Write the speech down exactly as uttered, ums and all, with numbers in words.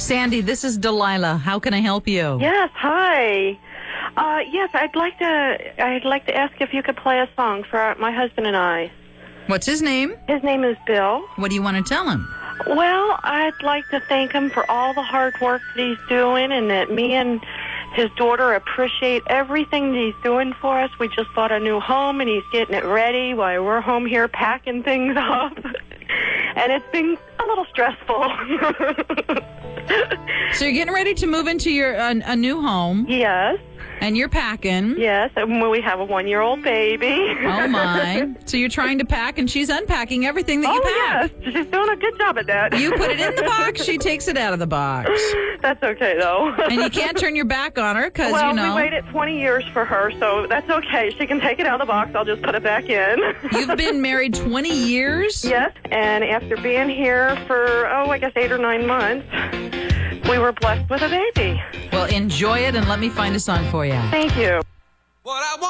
Sandy, this is Delilah. How can I help you? Yes, hi. Uh, yes, I'd like to. I'd like to ask if you could play a song for my husband and I. What's his name? His name is Bill. What do you want to tell him? Well, I'd like to thank him for all the hard work that he's doing, and that me and his daughter appreciate everything that he's doing for us. We just bought a new home, and he's getting it ready while we're home here packing things up. And it's been a little stressful. So you're getting ready to move into your uh, a new home. Yes. And you're packing. Yes, and we have a one-year-old baby. Oh, my. So you're trying to pack, and she's unpacking everything that you oh, pack. yes. She's doing a good job at that. You put it in the box, she takes it out of the box. That's okay, though. And you can't turn your back on her because, well, you know. we waited twenty years for her, so that's okay. She can take it out of the box. I'll just put it back in. You've been married twenty years? Yes, and after being here for, oh, I guess eight or nine months, we were blessed with a baby. Well, enjoy it, and let me find a song for you. Thank you. What I want